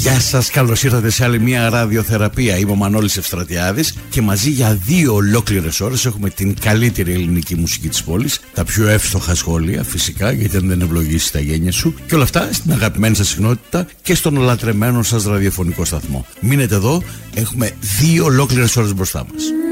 Γεια σας, καλώς ήρθατε σε άλλη μια ραδιοθεραπεία. Είμαι ο Μανώλης Ευστρατιάδης και μαζί για 2 ολόκληρες ώρες έχουμε την καλύτερη ελληνική μουσική της πόλης, τα πιο εύστοχα σχόλια φυσικά, γιατί αν δεν ευλογήσει τα γένια σου, και όλα αυτά στην αγαπημένη σας συχνότητα και στον λατρεμένο σας ραδιοφωνικό σταθμό. Μείνετε εδώ, έχουμε 2 ολόκληρες ώρες μπροστά μας.